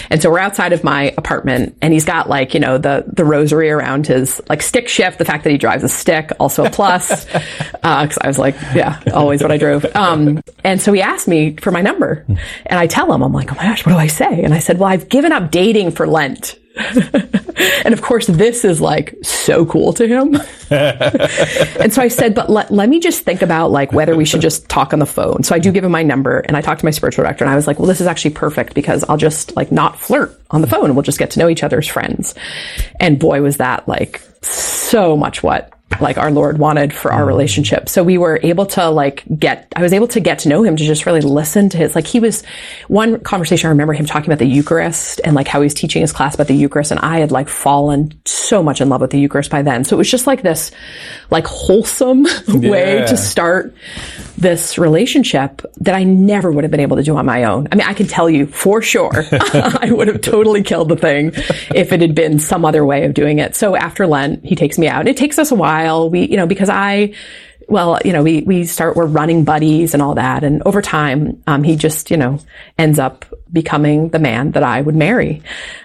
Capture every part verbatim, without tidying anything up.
And so we're outside of my apartment, and he's got like, you know, the, the rosary around his like stick shift. The fact that he drives a stick, also a plus. uh, cause I was like, yeah, always what I drove. Um, and so he asked me for my number, and I tell him, I'm like, oh my gosh, what do I say? And I said, well, I've given up dating for Lent. And of course, this is like so cool to him. And so I said, but let, let me just think about like whether we should just talk on the phone. So I do give him my number, and I talked to my spiritual director, and I was like, well, this is actually perfect because I'll just like not flirt on the phone, and we'll just get to know each other as friends. And boy, was that like so much what like our Lord wanted for our relationship. So we were able to like get, I was able to get to know him, to just really listen to his, like he was, one conversation I remember him talking about the Eucharist and like how he was teaching his class about the Eucharist. And I had like fallen so much in love with the Eucharist by then. So it was just like this like wholesome yeah. way to start this relationship that I never would have been able to do on my own. I mean, I can tell you for sure, I would have totally killed the thing if it had been some other way of doing it. So after Lent, he takes me out, and it takes us a while. We, you know, because I, well, you know, we, we start, we're running buddies and all that. And over time, um, he just, you know, ends up becoming the man that I would marry.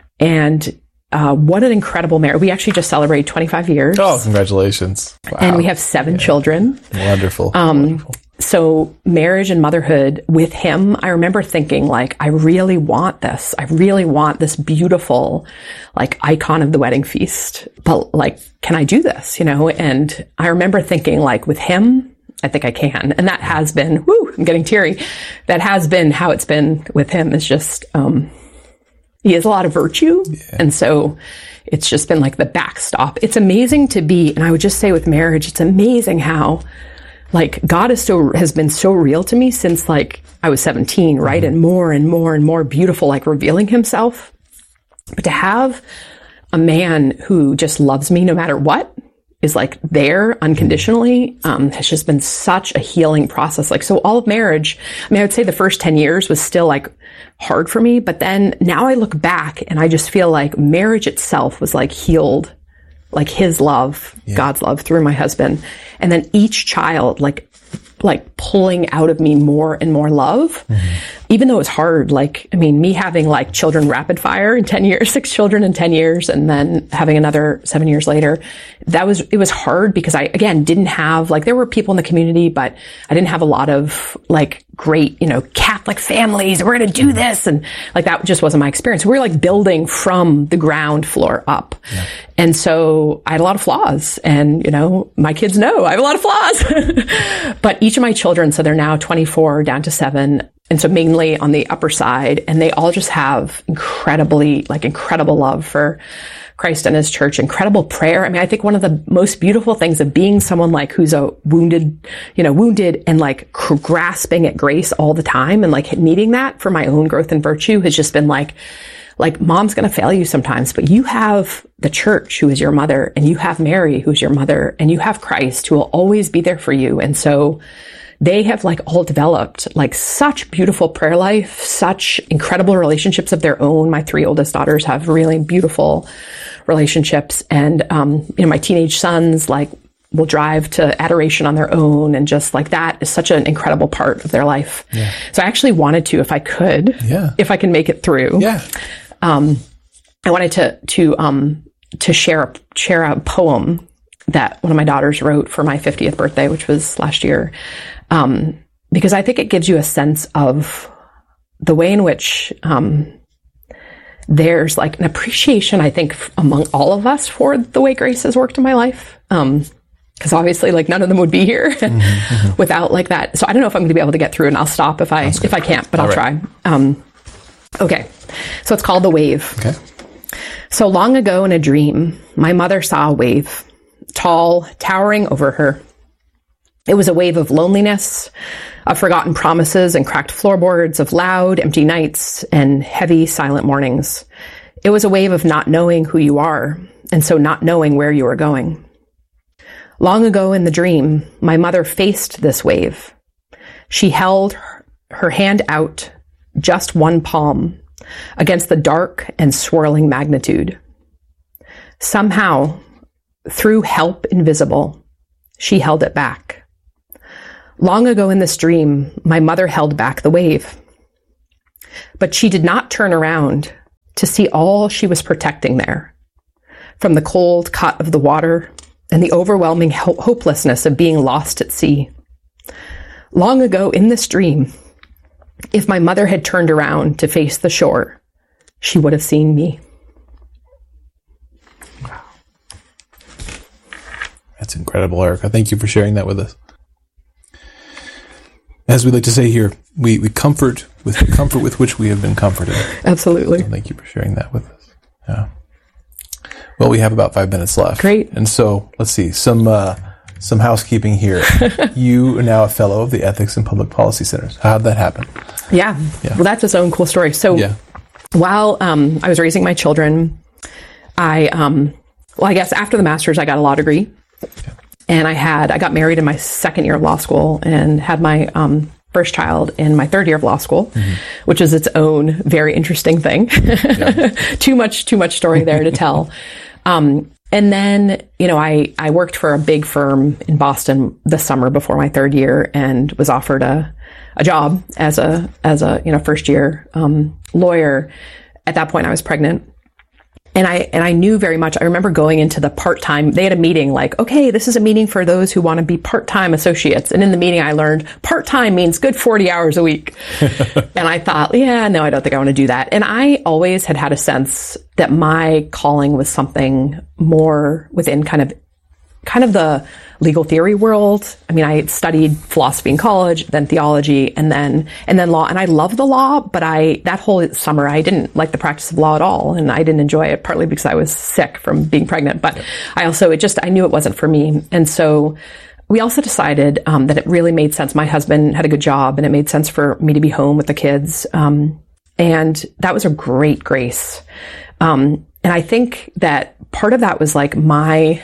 And, uh, what an incredible marriage. We actually just celebrated twenty-five years. Oh, congratulations. Wow. And we have seven yeah. children. Wonderful. Um, Wonderful. So marriage and motherhood with him, I remember thinking like, I really want this. I really want this beautiful, like icon of the wedding feast, but like, can I do this? You know? And I remember thinking like with him, I think I can. And that has been, whoo, I'm getting teary. That has been how it's been with him, is just, um, he has a lot of virtue. Yeah. And so it's just been like the backstop. It's amazing to be, and I would just say with marriage, it's amazing how like God is so, has been so real to me since like I was seventeen, right? Mm-hmm. And more and more and more beautiful, like revealing himself. But to have a man who just loves me no matter what, is like there unconditionally, um, has just been such a healing process. Like, so all of marriage, I mean, I would say the first ten years was still like hard for me, but then now I look back and I just feel like marriage itself was like healed, like his love, yeah. God's love through my husband. And then each child, like, like pulling out of me more and more love, mm-hmm. even though it's hard. Like, I mean, me having like children rapid fire in ten years, six children in ten years, and then having another seven years later, that was, it was hard because I, again, didn't have, like, there were people in the community, but I didn't have a lot of like great, you know, Catholic families. We're going to do this. And like, that just wasn't my experience. We were like building from the ground floor up. Yeah. And so I had a lot of flaws, and, you know, my kids know I have a lot of flaws, but each of my children, so they're now twenty-four down to seven. And so mainly on the upper side, and they all just have incredibly, like incredible love for Christ and his church, incredible prayer. I mean, I think one of the most beautiful things of being someone like who's a wounded, you know, wounded and like grasping at grace all the time and like needing that for my own growth and virtue has just been like, like mom's going to fail you sometimes, but you have the church who is your mother, and you have Mary who's your mother, and you have Christ who will always be there for you. And so they have like all developed like such beautiful prayer life, such incredible relationships of their own. My three oldest daughters have really beautiful relationships. And, um, you know, my teenage sons like will drive to adoration on their own. And just like that is such an incredible part of their life. Yeah. So I actually wanted to, if I could, yeah. if I can make it through, yeah. um, I wanted to, to, um, to share, share a poem that one of my daughters wrote for my fiftieth birthday, which was last year. Um, because I think it gives you a sense of the way in which, um, there's like an appreciation, I think, among all of us for the way grace has worked in my life. Um, cause obviously like none of them would be here mm-hmm, mm-hmm. without like that. So I don't know if I'm going to be able to get through, and I'll stop if I, if I can't, but all I'll right. try. Um, okay. So it's called The Wave. Okay. So long ago in a dream, my mother saw a wave, tall, towering over her. It was a wave of loneliness, of forgotten promises and cracked floorboards, of loud, empty nights and heavy, silent mornings. It was a wave of not knowing who you are, and so not knowing where you are going. Long ago in the dream, my mother faced this wave. She held her hand out, just one palm, against the dark and swirling magnitude. Somehow, through help invisible, she held it back. Long ago in this dream, my mother held back the wave. But she did not turn around to see all she was protecting there, from the cold cut of the water and the overwhelming ho- hopelessness of being lost at sea. Long ago in this dream, if my mother had turned around to face the shore, she would have seen me. Wow. That's incredible, Erica. Thank you for sharing that with us. As we like to say here, we, we comfort with the comfort with which we have been comforted. Absolutely. So thank you for sharing that with us. Yeah. Well, we have about five minutes left. Great. And so let's see, some uh, some housekeeping here. You are now a fellow of the Ethics and Public Policy Centers. How'd that happen? Yeah. Yeah. Well, that's its own cool story. So Yeah. while um, I was raising my children, I, um, well, I guess after the master's, I got a law degree. Okay. And I had, I got married in my second year of law school and had my um, first child in my third year of law school, mm-hmm. which is its own very interesting thing. Yeah. too much, too much story there to tell. Um, and then, you know, I, I worked for a big firm in Boston the summer before my third year and was offered a, a job as a, as a, you know, first year, um, lawyer. At that point I was pregnant. And I, and I knew very much, I remember going into the part-time, they had a meeting like, okay, this is a meeting for those who want to be part-time associates. And in the meeting I learned part-time means good forty hours a week. And I thought, yeah, no, I don't think I want to do that. And I always had had a sense that my calling was something more within kind of kind of the legal theory world. I mean, I studied philosophy in college, then theology, and then and then law. And I love the law, but I that whole summer I didn't like the practice of law at all, and I didn't enjoy it. Partly because I was sick from being pregnant, but yeah. I also it just I knew it wasn't for me. And so we also decided um, that it really made sense. My husband had a good job, and it made sense for me to be home with the kids, um, and that was a great grace. Um, And I think that part of that was like my,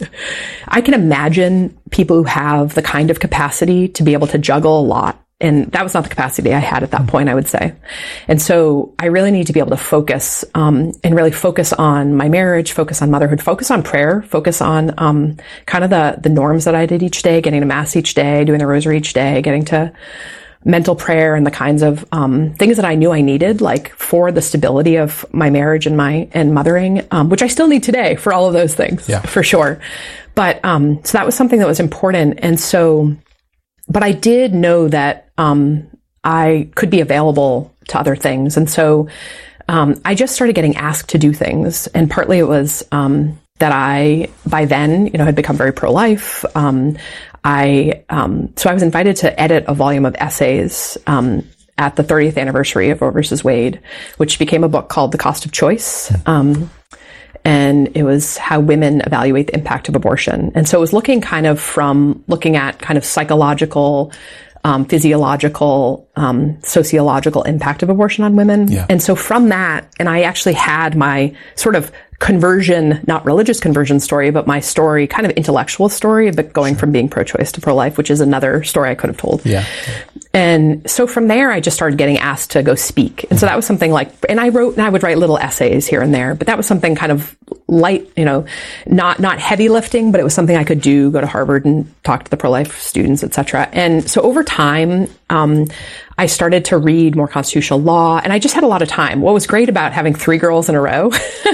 I can imagine people who have the kind of capacity to be able to juggle a lot. And that was not the capacity I had at that point, I would say. And so I really need to be able to focus, um, and really focus on my marriage, focus on motherhood, focus on prayer, focus on, um, kind of the, the norms that I did each day, getting to mass each day, doing the rosary each day, getting to mental prayer and the kinds of um, things that I knew I needed, like for the stability of my marriage and my and mothering, um, which I still need today for all of those things, yeah. for sure. But um, so that was something that was important. And so, but I did know that um, I could be available to other things. And so um, I just started getting asked to do things. And partly it was um, that I, by then, you know, had become very pro-life. Um, I, um, so I was invited to edit a volume of essays, um, at the thirtieth anniversary of Roe versus Wade, which became a book called The Cost of Choice. Um, and it was how women evaluate the impact of abortion. And so it was looking kind of from looking at kind of psychological, um, physiological, um, sociological impact of abortion on women. Yeah. And so from that, and I actually had my sort of conversion, not religious conversion story, but my story, kind of intellectual story, but going sure. from being pro-choice to pro-life, which is another story I could have told. Yeah. And so from there, I just started getting asked to go speak. And so that was something like, and I wrote, and I would write little essays here and there, but that was something kind of light, you know, not, not heavy lifting, but it was something I could do, go to Harvard and talk to the pro-life students, et cetera. And so over time, um, I started to read more constitutional law, and I just had a lot of time. What was great about having three girls in a row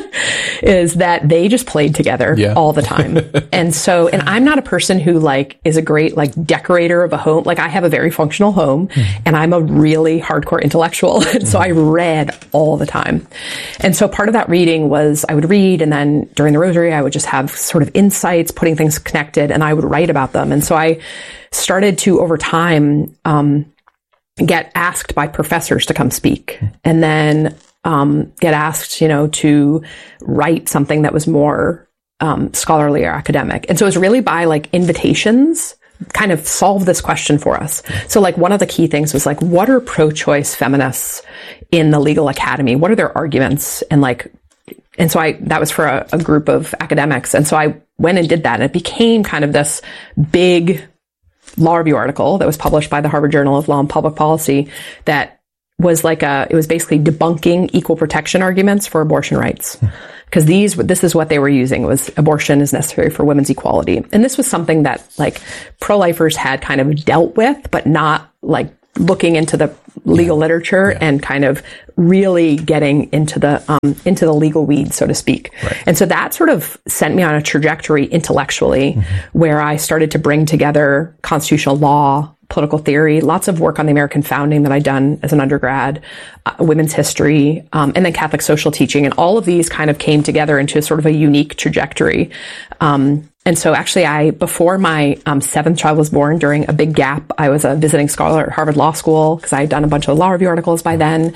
is that they just played together yeah. all the time. And so, and I'm not a person who like is a great like decorator of a home. Like I have a very functional home mm. and I'm a really hardcore intellectual. And so I read all the time. And so part of that reading was I would read, and then during the rosary, I would just have sort of insights, putting things connected, and I would write about them. And so I started to, over time, um, get asked by professors to come speak, and then um, get asked, you know, to write something that was more um, scholarly or academic. And so it was really by like invitations, kind of solve this question for us. So like one of the key things was like, what are pro-choice feminists in the legal academy? What are their arguments? And like, and so I, that was for a, a group of academics. And so I went and did that, and it became kind of this big law review article that was published by the Harvard Journal of Law and Public Policy that was like a, it was basically debunking equal protection arguments for abortion rights. Because these, this is what they were using, was abortion is necessary for women's equality. And this was something that like pro-lifers had kind of dealt with, but not like looking into the legal yeah. literature yeah. and kind of really getting into the um, into the legal weeds, so to speak. Right. And so that sort of sent me on a trajectory intellectually mm-hmm. where I started to bring together constitutional law, political theory, lots of work on the American founding that I'd done as an undergrad, uh, women's history, um, and then Catholic social teaching. And all of these kind of came together into sort of a unique trajectory. Um, and so actually I, before my um, seventh child was born, during a big gap, I was a visiting scholar at Harvard Law School because I had done a bunch of law review articles by then.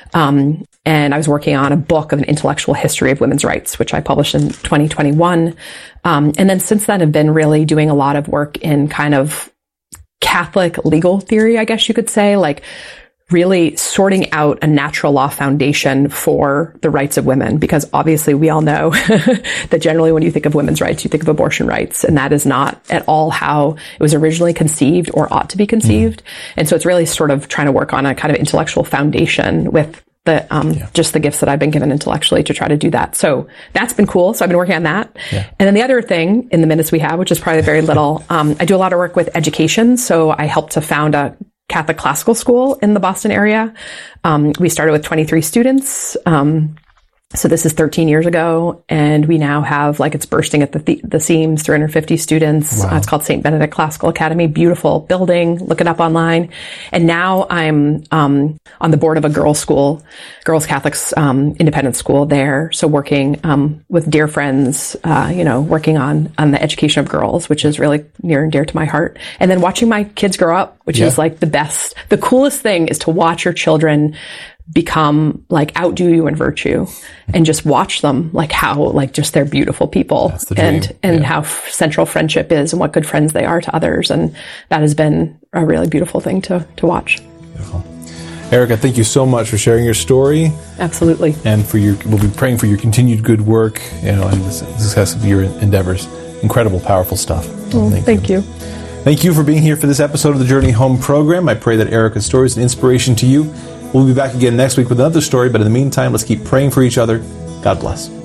Um, and I was working on a book of an intellectual history of women's rights, which I published in twenty twenty-one. Um, and then since then I've been really doing a lot of work in kind of Catholic legal theory, I guess you could say, like really sorting out a natural law foundation for the rights of women, because obviously we all know that generally when you think of women's rights, you think of abortion rights, and that is not at all how it was originally conceived or ought to be conceived. Mm. And so it's really sort of trying to work on a kind of intellectual foundation with the, um, yeah. just the gifts that I've been given intellectually to try to do that. So that's been cool. So I've been working on that. Yeah. And then the other thing in the minutes we have, which is probably very little, um, I do a lot of work with education. So I helped to found a Catholic classical school in the Boston area. Um, we started with twenty-three students. Um, So this is thirteen years ago, and we now have, like, it's bursting at the th- the seams, three hundred fifty students. Wow. Uh, it's called Saint Benedict Classical Academy. Beautiful building. Look it up online. And now I'm um, on the board of a girls' school, girls' Catholic um, independent school there. So working um, with dear friends, uh, you know, working on on the education of girls, which is really near and dear to my heart. And then watching my kids grow up, which yeah. is like the best. The coolest thing is to watch your children become, like, outdo you in virtue, and just watch them, like, how, like, just they're beautiful people, and and yeah. how f- central friendship is, and what good friends they are to others. And that has been a really beautiful thing to to watch. Beautiful. Erica, thank you so much for sharing your story. Absolutely. And for your, we'll be praying for your continued good work, you know, and the success of your endeavors. Incredible, powerful stuff. Well, thank, thank you. you. Thank you for being here for this episode of the Journey Home program. I pray that Erica's story is an inspiration to you. We'll be back again next week with another story, but in the meantime, let's keep praying for each other. God bless.